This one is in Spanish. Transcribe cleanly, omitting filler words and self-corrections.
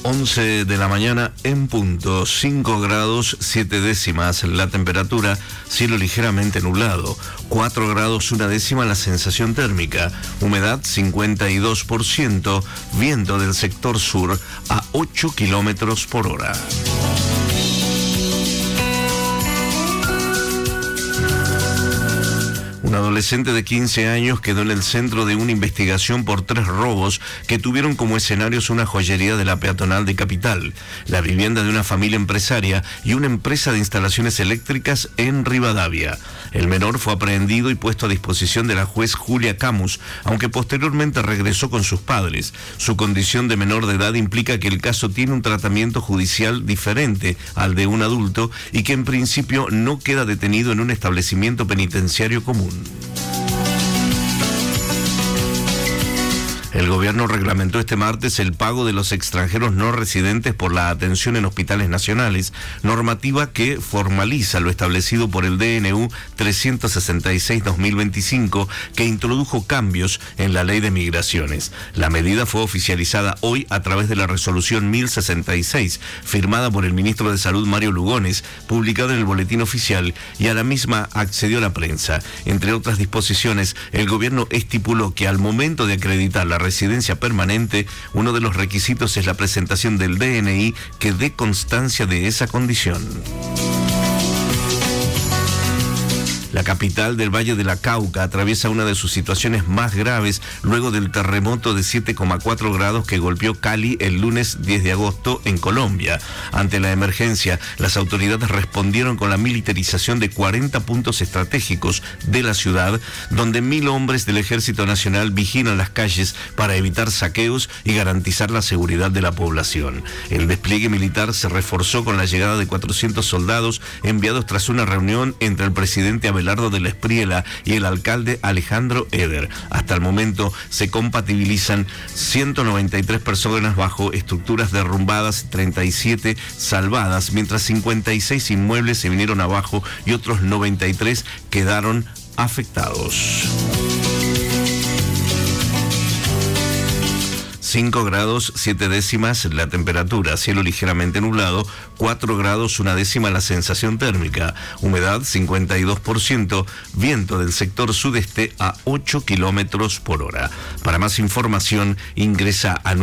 11 de la mañana en punto, 5 grados 7 décimas la temperatura, cielo ligeramente nublado, 4 grados 1 décima la sensación térmica, humedad 52%, viento del sector sur a 8 kilómetros por hora. Un adolescente de 15 años quedó en el centro de una investigación por 3 robos que tuvieron como escenarios una joyería de la peatonal de Capital, la vivienda de una familia empresaria y una empresa de instalaciones eléctricas en Rivadavia. El menor fue aprehendido y puesto a disposición de la juez Julia Camus, aunque posteriormente regresó con sus padres. Su condición de menor de edad implica que el caso tiene un tratamiento judicial diferente al de un adulto y que en principio no queda detenido en un establecimiento penitenciario común. El gobierno reglamentó este martes el pago de los extranjeros no residentes por la atención en hospitales nacionales, normativa que formaliza lo establecido por el DNU 366-2025, que introdujo cambios en la ley de migraciones. La medida fue oficializada hoy a través de la resolución 1066, firmada por el ministro de Salud Mario Lugones, publicada en el Boletín Oficial, y a la misma accedió la prensa. Entre otras disposiciones, el gobierno estipuló que al momento de acreditar la residencia permanente, uno de los requisitos es la presentación del DNI que dé constancia de esa condición. La capital del Valle de la Cauca atraviesa una de sus situaciones más graves luego del terremoto de 7,4 grados que golpeó Cali el lunes 10 de agosto en Colombia. Ante la emergencia, las autoridades respondieron con la militarización de 40 puntos estratégicos de la ciudad, donde 1.000 hombres del Ejército Nacional vigilan las calles para evitar saqueos y garantizar la seguridad de la población. El despliegue militar se reforzó con la llegada de 400 soldados enviados tras una reunión entre el presidente Abelardo de la Espriella y el alcalde Alejandro Eder. Hasta el momento se compatibilizan 193 personas bajo estructuras derrumbadas, 37 salvadas, mientras 56 inmuebles se vinieron abajo y otros 93 quedaron afectados. 5 grados 7 décimas la temperatura, cielo ligeramente nublado, 4 grados 1 décima la sensación térmica, humedad 52%, viento del sector sudeste a 8 kilómetros por hora. Para más información ingresa a